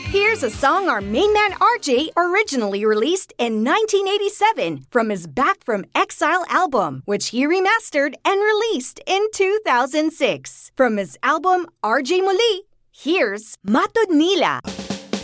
Here's a song our main man RJ originally released in 1987 from his Back from Exile album, which he remastered and released in 2006. From his album RJ Muli, here's Matod Nila.